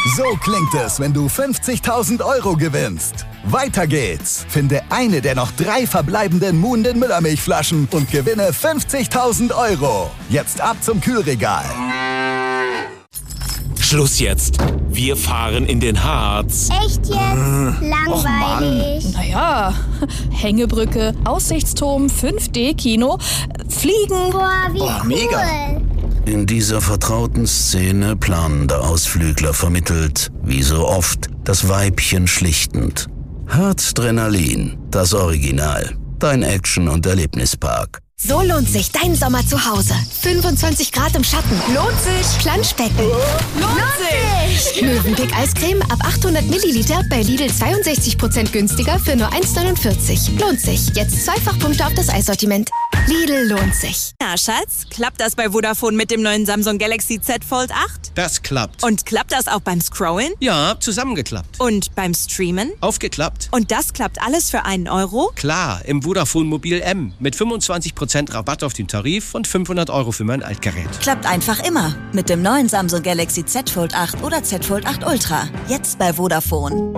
So klingt es, wenn du 50.000 € gewinnst. Weiter geht's. Finde eine der noch 3 verbleibenden Moon den Müllermilchflaschen und gewinne 50.000 €. Jetzt ab zum Kühlregal. Schluss jetzt. Wir fahren in den Harz. Echt jetzt? Langweilig. Naja, Hängebrücke, Aussichtsturm, 5D-Kino, Fliegen. Boah, wie cool. Mega. In dieser vertrauten Szene planender Ausflügler vermittelt, wie so oft, das Weibchen schlichtend. Herzdrenalin, das Original. Dein Action- und Erlebnispark. So lohnt sich dein Sommer zu Hause. 25 Grad im Schatten. Lohnt sich. Planschbecken. Lohnt sich! Mövenpick Eiscreme ab 800 Milliliter bei Lidl 62% günstiger für nur 1,49. Lohnt sich. Jetzt Zweifachpunkte auf das Eissortiment. Lidl lohnt sich. Na, Schatz, klappt das bei Vodafone mit dem neuen Samsung Galaxy Z Fold 8? Das klappt. Und klappt das auch beim Scrollen? Ja, zusammengeklappt. Und beim Streamen? Aufgeklappt. Und das klappt alles für einen Euro? Klar, im Vodafone Mobil M mit 25% Rabatt auf den Tarif und 500 € für mein Altgerät. Klappt einfach immer. Mit dem neuen Samsung Galaxy Z Fold 8 oder Z Fold 8 Ultra. Jetzt bei Vodafone.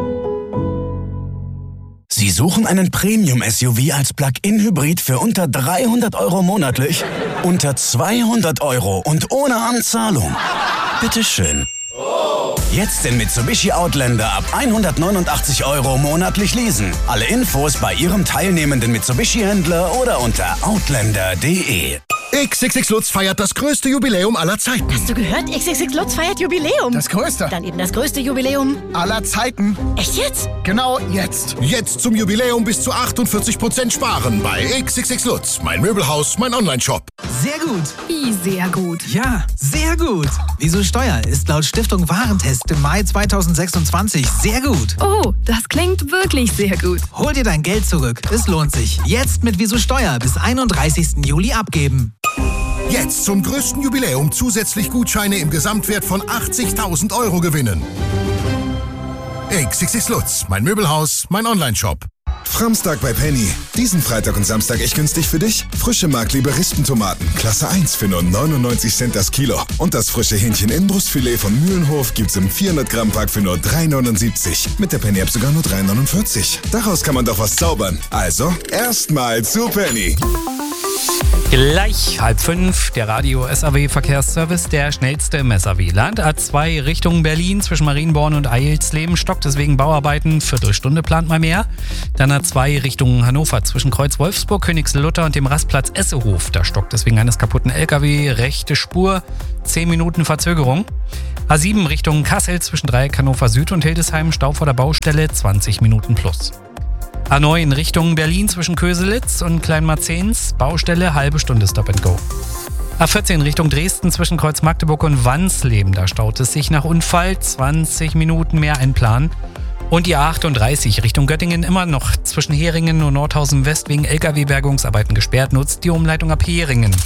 Sie suchen einen Premium-SUV als Plug-in-Hybrid für unter 300 € monatlich? Unter 200 € und ohne Anzahlung? Bitteschön. Jetzt den Mitsubishi Outlander ab 189 € monatlich leasen. Alle Infos bei Ihrem teilnehmenden Mitsubishi-Händler oder unter outlander.de. XXX Lutz feiert das größte Jubiläum aller Zeiten. Hast du gehört? XXX Lutz feiert Jubiläum. Das größte. Dann eben das größte Jubiläum aller Zeiten. Echt jetzt? Genau jetzt. Jetzt zum Jubiläum bis zu 48% sparen bei XXX Lutz. Mein Möbelhaus, mein Onlineshop. Sehr gut. Wie sehr gut? Ja, sehr gut. Wieso Steuer ist laut Stiftung Warentest im Mai 2026 sehr gut. Oh, das klingt wirklich sehr gut. Hol dir dein Geld zurück. Es lohnt sich. Jetzt mit Wieso Steuer bis 31. Juli abgeben. Jetzt zum größten Jubiläum zusätzlich Gutscheine im Gesamtwert von 80.000 € gewinnen. XXX Lutz, mein Möbelhaus, mein Onlineshop. Framstag bei Penny. Diesen Freitag und Samstag echt günstig für dich. Frische Markliebe Rispentomaten, Klasse 1 für nur 99 Cent das Kilo. Und das frische Hähnchen-Inbrustfilet von Mühlenhof gibt's im 400-Gramm-Pack für nur 3,79. Mit der Penny-App sogar nur 3,49. Daraus kann man doch was zaubern. Also, erstmal zu Penny. Gleich 4:30, der Radio SAW Verkehrsservice, der schnellste im SAW-Land. A2 Richtung Berlin zwischen Marienborn und Eilsleben stockt deswegen Bauarbeiten, Viertelstunde plant mal mehr. Dann A2 Richtung Hannover zwischen Kreuz Wolfsburg, Königslutter und dem Rastplatz Essehof. Da stockt deswegen eines kaputten LKW, rechte Spur, 10 Minuten Verzögerung. A7 Richtung Kassel zwischen Dreieck Hannover Süd und Hildesheim, Stau vor der Baustelle, 20 Minuten plus. A9 Richtung Berlin zwischen Köselitz und Kleinmarzens, Baustelle, halbe Stunde Stop and Go. A14 Richtung Dresden zwischen Kreuz Magdeburg und Wansleben, da staut es sich nach Unfall, 20 Minuten mehr einplanen. Und die A38 Richtung Göttingen immer noch zwischen Heringen und Nordhausen West wegen LKW-Bergungsarbeiten gesperrt, nutzt die Umleitung ab Heringen.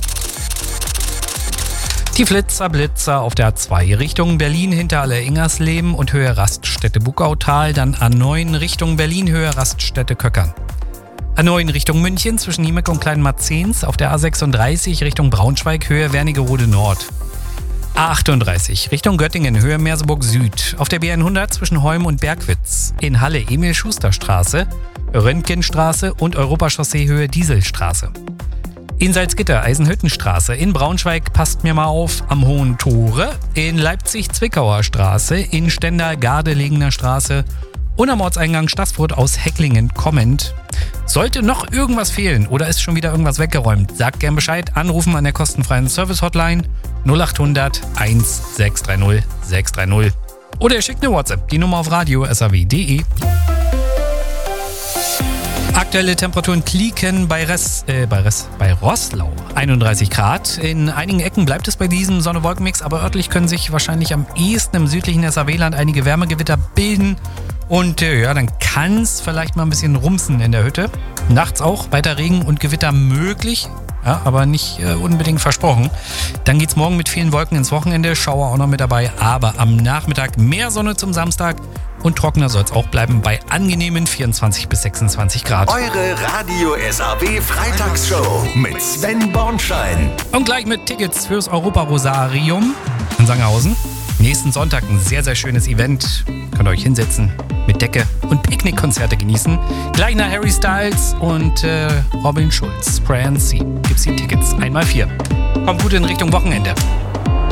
Die Blitzer auf der A2 Richtung Berlin hinter Alle-Ingersleben und Höhe Raststätte Bugautal, dann A9 Richtung Berlin Höhe Raststätte Köckern. A9 Richtung München zwischen Niemek und Kleinmarzens, auf der A36 Richtung Braunschweig Höhe Wernigerode Nord. A38 Richtung Göttingen Höhe Merseburg Süd, auf der B100 zwischen Holm und Bergwitz, in Halle Emil-Schuster-Straße, Röntgenstraße und Europachaussee Höhe Dieselstraße. In Salzgitter, Eisenhüttenstraße, in Braunschweig, passt mir mal auf, am Hohen Tore, in Leipzig, Zwickauer Straße, in Stendal, Gardelegener Straße und am Ortseingang Staßfurt aus Hecklingen kommend. Sollte noch irgendwas fehlen oder ist schon wieder irgendwas weggeräumt, sagt gern Bescheid, anrufen an der kostenfreien Service-Hotline 0800 1630 630. Oder ihr schickt eine WhatsApp, die Nummer auf radio.saw.de. Aktuelle Temperaturen klicken bei Roßlau 31 Grad. In einigen Ecken bleibt es bei diesem Sonne-Wolken-Mix, aber örtlich können sich wahrscheinlich am ehesten im südlichen SAW-Land einige Wärmegewitter bilden. Und dann kann es vielleicht mal ein bisschen rumsen in der Hütte. Nachts auch weiter Regen und Gewitter möglich, ja, aber nicht unbedingt versprochen. Dann geht's morgen mit vielen Wolken ins Wochenende, Schauer auch noch mit dabei, aber am Nachmittag mehr Sonne zum Samstag. Und trockener soll es auch bleiben bei angenehmen 24 bis 26 Grad. Eure Radio SAW Freitagsshow mit Sven Bornschein. Und gleich mit Tickets fürs Europa Rosarium in Sangerhausen. Nächsten Sonntag ein sehr, sehr schönes Event. Könnt ihr euch hinsetzen, mit Decke und Picknickkonzerte genießen. Gleich nach Harry Styles und Robin Schulz. Spray and See. Gibt's die Tickets 1x4. Kommt gut in Richtung Wochenende.